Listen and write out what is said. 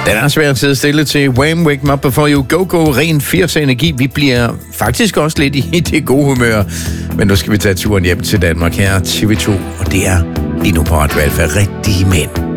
Den er svært at sidde stille til. Wham! Wake Me Up Before You Go Go. Ren 80 energi. Vi bliver faktisk også lidt i det gode humør. Men nu skal vi tage turen hjem til Danmark. Her er TV2, og det er lige nu på Radio Alfa. Rigtige mænd.